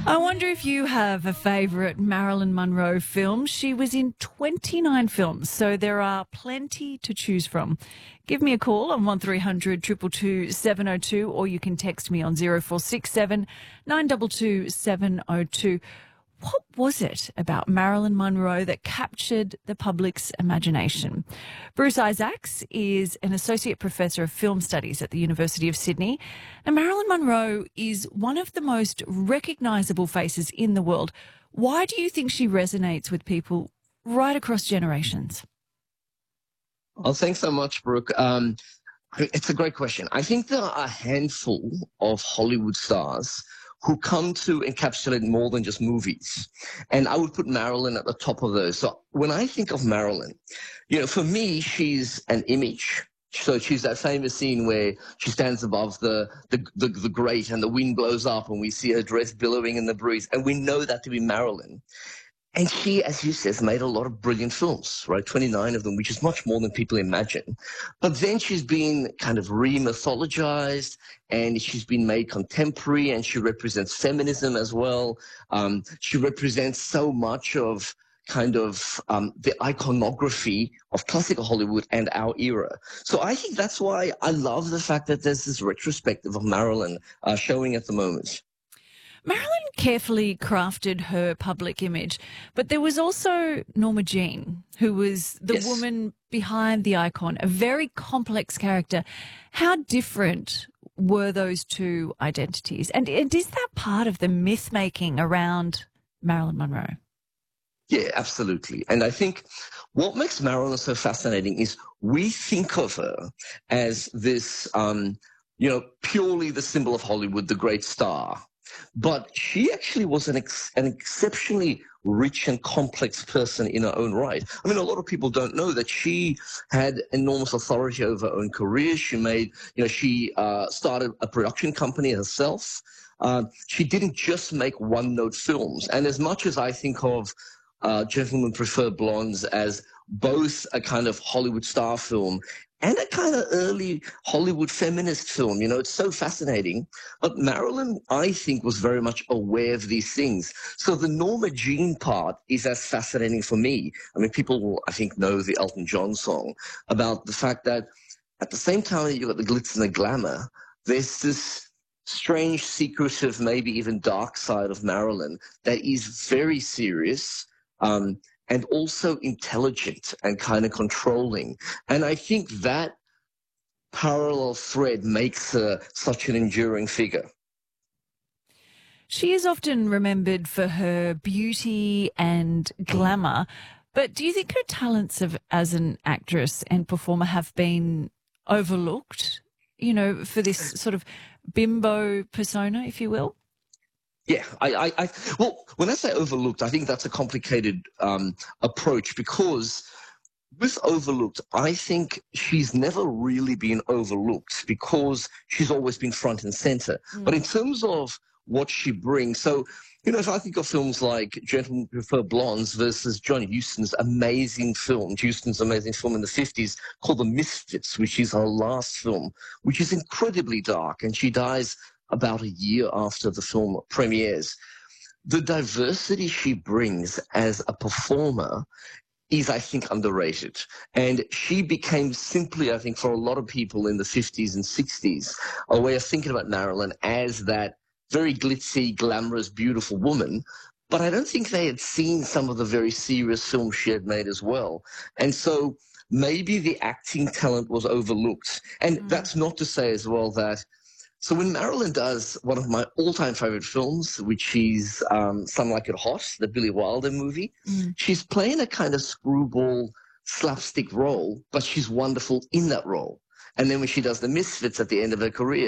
I wonder if you have a favourite Marilyn Monroe film. She was in 29 films, so there are plenty to choose from. Give me a call on 1300 222 702, or you can text me on 0467 922 702. What was it about Marilyn Monroe that captured the public's imagination? Bruce Isaacs is an associate professor of film studies at the University of Sydney. And Marilyn Monroe is one of the most recognisable faces in the world. Why do you think she resonates with people right across generations? Oh, thanks so much, Brooke. It's a great question. I think there are a handful of Hollywood stars who come to encapsulate more than just movies. And I would put Marilyn at the top of those. So when I think of Marilyn, for me, she's an image. So she's that famous scene where she stands above the grate and the wind blows up and we see her dress billowing in the breeze. And we know that to be Marilyn. And she, as you said, made a lot of brilliant films, right? 29 of them, which is much more than people imagine. But then she's been kind of re-mythologized and she's been made contemporary, and she represents feminism as well. She represents so much of the iconography of classical Hollywood and our era. So I think that's why I love the fact that there's this retrospective of Marilyn showing at the moment. Marilyn carefully crafted her public image, but there was also Norma Jean, who was the woman behind the icon, a very complex character. How different were those two identities? And is that part of the myth-making around Marilyn Monroe? Yeah, absolutely. And I think what makes Marilyn so fascinating is we think of her as this, purely the symbol of Hollywood, the great star. But she actually was an exceptionally rich and complex person in her own right. I mean, a lot of people don't know that she had enormous authority over her own career. She started a production company herself. She didn't just make one-note films. And as much as I think of Gentlemen Prefer Blondes as both a kind of Hollywood star film and a kind of early Hollywood feminist film. It's so fascinating. But Marilyn, I think, was very much aware of these things. So the Norma Jean part is as fascinating for me. I mean, people will, I think, know the Elton John song about the fact that at the same time that you've got the glitz and the glamour, there's this strange, secretive, maybe even dark side of Marilyn that is very serious, and also intelligent and kind of controlling. And I think that parallel thread makes her such an enduring figure. She is often remembered for her beauty and glamour, but do you think her talents as an actress and performer have been overlooked, for this sort of bimbo persona, if you will? Yeah, well, when I say overlooked, I think that's a complicated approach, because with overlooked, I think she's never really been overlooked because she's always been front and center. But in terms of what she brings, so, if I think of films like Gentlemen Prefer Blondes versus John Huston's amazing film in the 50s called The Misfits, which is her last film, which is incredibly dark, and she dies about a year after the film premieres. The diversity she brings as a performer is, I think, underrated. And she became simply, I think, for a lot of people in the 50s and 60s, a way of thinking about Marilyn as that very glitzy, glamorous, beautiful woman. But I don't think they had seen some of the very serious films she had made as well. And so maybe the acting talent was overlooked. And that's not to say as well that, so when Marilyn does one of my all-time favorite films, which is Some Like It Hot, the Billy Wilder movie, she's playing a kind of screwball slapstick role, but she's wonderful in that role. And then when she does The Misfits at the end of her career,